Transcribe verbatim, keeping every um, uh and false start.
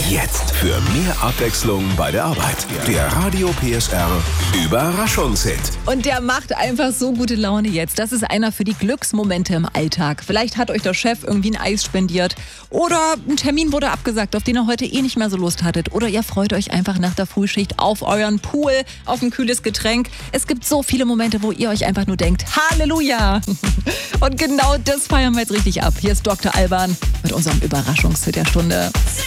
Jetzt für mehr Abwechslung bei der Arbeit. Der Radio P S R Überraschungshit. Und der macht einfach so gute Laune jetzt. Das ist einer für die Glücksmomente im Alltag. Vielleicht hat euch der Chef irgendwie ein Eis spendiert oder ein Termin wurde abgesagt, auf den ihr heute eh nicht mehr so Lust hattet. Oder ihr freut euch einfach nach der Frühschicht auf euren Pool, auf ein kühles Getränk. Es gibt so viele Momente, wo ihr euch einfach nur denkt, Halleluja! Und genau das feiern wir jetzt richtig ab. Hier ist Doktor Alban mit unserem Überraschungshit der Stunde.